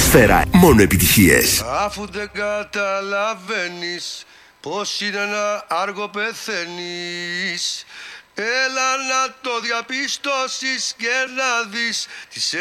Ατμόσφαιρα. Μόνο επιτυχίες. Αφού δεν καταλαβαίνεις πως είναι να άργο πεθαίνεις, έλα να το διαπιστώσεις και να δεις τις